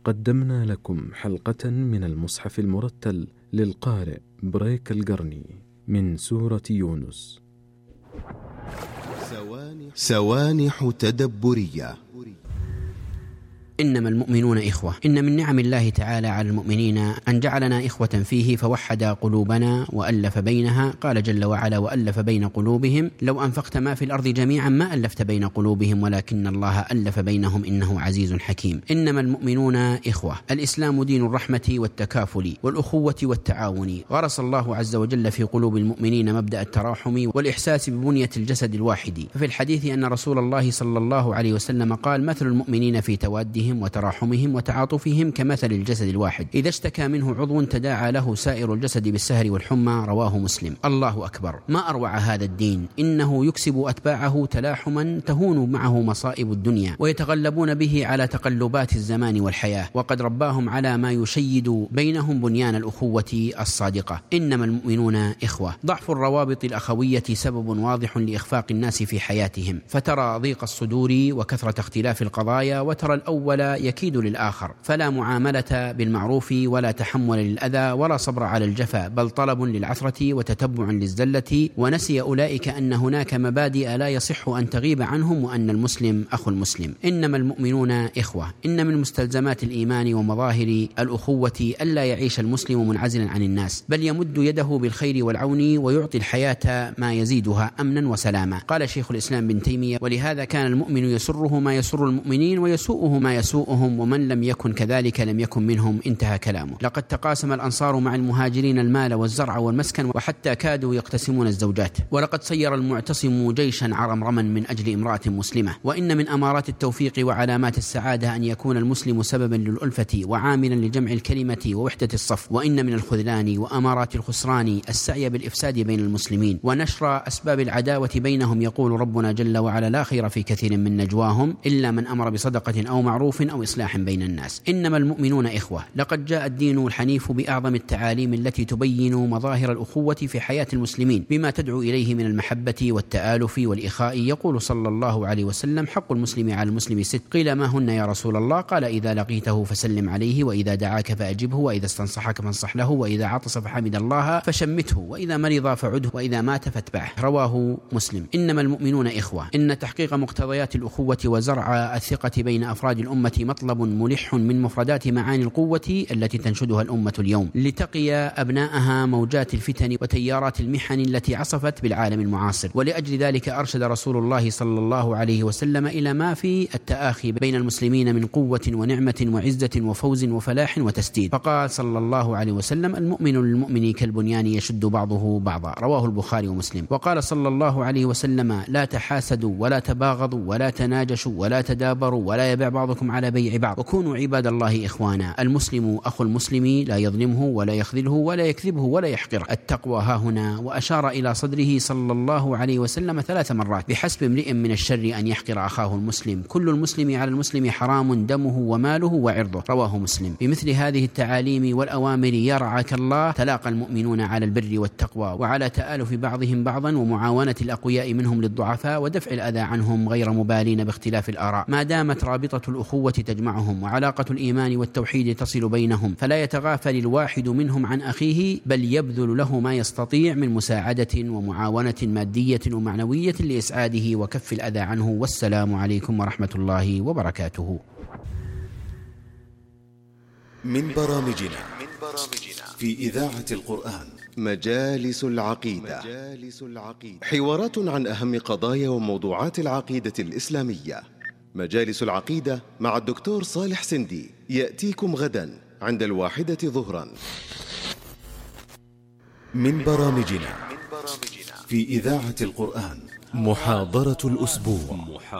قدمنا لكم حلقة من المصحف المرتل للقارئ بريك القرني من سورة يونس. سوانح تدبرية. إنما المؤمنون إخوة. إن من نعم الله تعالى على المؤمنين أن جعلنا إخوة فيه فوحد قلوبنا وألف بينها. قال جل وعلا: وألف بين قلوبهم لو أنفقت ما في الأرض جميعا ما ألفت بين قلوبهم ولكن الله ألف بينهم إنه عزيز حكيم. إنما المؤمنون إخوة. الإسلام دين الرحمة والتكافل والأخوة والتعاون. غرس الله عز وجل في قلوب المؤمنين مبدأ التراحم والإحساس ببنية الجسد الواحد. ففي الحديث أن رسول الله صلى الله عليه وسلم قال: مثل المؤمنين في توادهم وتراحمهم وتعاطفهم كمثل الجسد الواحد إذا اشتكى منه عضو تداعى له سائر الجسد بالسهر والحمى. رواه مسلم. الله أكبر، ما أروع هذا الدين. إنه يكسب أتباعه تلاحما تهون معه مصائب الدنيا ويتغلبون به على تقلبات الزمان والحياة، وقد رباهم على ما يشيد بينهم بنيان الأخوة الصادقة. إنما المؤمنون إخوة. ضعف الروابط الأخوية سبب واضح لإخفاق الناس في حياتهم، فترى ضيق الصدور وكثرة اختلاف القضايا، وترى الأول يكيد للآخر، فلا معاملة بالمعروف ولا تحمل للأذى ولا صبر على الجفا، بل طلب للعثرة وتتبع للزلة. ونسي أولئك أن هناك مبادئ لا يصح أن تغيب عنهم، وأن المسلم أخو المسلم. إنما المؤمنون إخوة. إن من مستلزمات الإيمان ومظاهر الأخوة ألا يعيش المسلم منعزلا عن الناس، بل يمد يده بالخير والعون ويعطي الحياة ما يزيدها أمنا وسلاما. قال شيخ الإسلام ابن تيمية: ولهذا كان المؤمن يسره ما يسر المؤمنين ويسوءه ما يسوءهم، ومن لم يكن كذلك لم يكن منهم. انتهى كلامه. لقد تقاسم الأنصار مع المهاجرين المال والزرع والمسكن، وحتى كادوا يقتسمون الزوجات. ولقد سير المعتصم جيشا عرمرما من أجل امرأة مسلمة. وإن من أمارات التوفيق وعلامات السعادة أن يكون المسلم سببا للألفة وعاملا لجمع الكلمة ووحدة الصف. وإن من الخذلان وأمارات الخسران السعي بالإفساد بين المسلمين ونشر أسباب العداوة بينهم. يقول ربنا جل وعلا: لا خير في كثير من نجواهم إلا من أمر بصدقة أو معروف أو إصلاح بين الناس. إنما المؤمنون إخوة. لقد جاء الدين الحنيف بأعظم التعاليم التي تبين مظاهر الأخوة في حياة المسلمين بما تدعو إليه من المحبة والتآلف والإخاء. يقول صلى الله عليه وسلم: حق المسلم على المسلم 6. قيل: ما هن يا رسول الله؟ قال: إذا لقيته فسلم عليه، وإذا دعاك فأجبه، وإذا استنصحك فانصح له، وإذا عطس فحمد الله فشمته، وإذا مرض فعده، وإذا مات فاتبعه. رواه مسلم. إنما المؤمنون إخوة. إن تحقيق مقتضيات الأخوة وزرع الثقة بين أفراد الأمة مطلب ملح من مفردات معاني القوة التي تنشدها الأمة اليوم لتقي أبناءها موجات الفتن وتيارات المحن التي عصفت بالعالم المعاصر. ولأجل ذلك أرشد رسول الله صلى الله عليه وسلم إلى ما في التآخي بين المسلمين من قوة ونعمة وعزة وفوز وفلاح وتسديد. فقال صلى الله عليه وسلم: المؤمن للمؤمن كالبنيان يشد بعضه بعضا. رواه البخاري ومسلم. وقال صلى الله عليه وسلم: لا تحاسدوا ولا تباغضوا ولا تناجشوا ولا تدابروا ولا يبيع بعضكم على بيع بعض، وكونوا عباد الله إخوانا. المسلم أخو المسلم لا يظلمه ولا يخذله ولا يكذبه ولا يحقره. التقوى ها هنا. وأشار إلى صدره صلى الله عليه وسلم 3 مرات: بحسب امرئ من الشر أن يحقر أخاه المسلم، كل المسلم على المسلم حرام دمه وماله وعرضه. رواه مسلم. بمثل هذه التعاليم والأوامر يرعاك الله تلاقى المؤمنون على البر والتقوى وعلى تآلف بعضهم بعضا ومعاونة الأقوياء منهم للضعفاء ودفع الأذى عنهم غير مبالين باختلاف الآراء، ما دامت رابطة الأخوة تجمعهم وعلاقة الإيمان والتوحيد تصل بينهم، فلا يتغافل الواحد منهم عن أخيه، بل يبذل له ما يستطيع من مساعدة ومعاونة مادية ومعنوية لإسعاده وكف الأذى عنه. والسلام عليكم ورحمة الله وبركاته. من برامجنا في إذاعة القرآن مجالس العقيدة. حوارات عن أهم قضايا وموضوعات العقيدة الإسلامية. مجالس العقيدة مع الدكتور صالح سندي يأتيكم غدا عند 1 ظهرا. من برامجنا في إذاعة القرآن محاضرة الأسبوع.